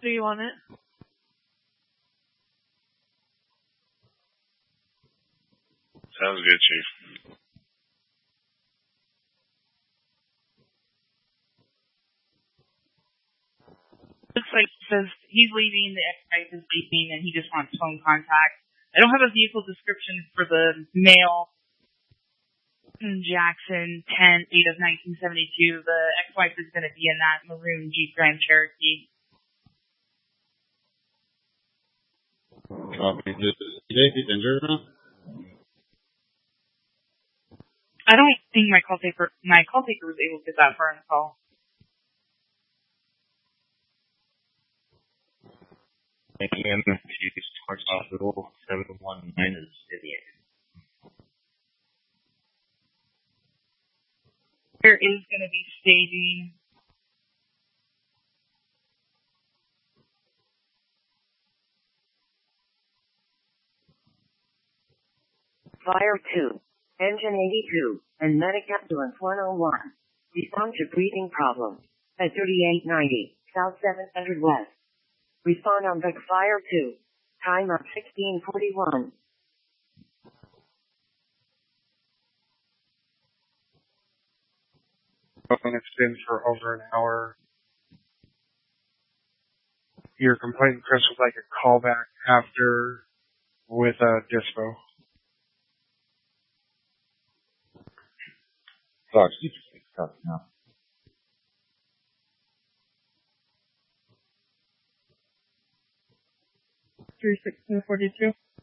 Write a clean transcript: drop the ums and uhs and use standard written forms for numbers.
answer you on it. Sounds good, Chief. Looks like he says he's leaving, the ex-wife is leaving, and he just wants phone contact. I don't have a vehicle description for the male Jackson 10, 8 of 1972. The ex-wife is going to be in that maroon Jeep Grand Cherokee. Copy. Is he injured or not? I don't think my call taker was able to get that far in the call. EMT's Parks Hospital 719 is Vivian. There is going to be staging. Fire 2, Engine 82, and Medic Ambulance 101. Respond to breathing problems at 3890 South 700 West. Respond on Vic Fire 2. Time of 1641. It's been for over an hour. Your complaint, Chris, would like a callback after with a dispo. Sorry, no. 3642.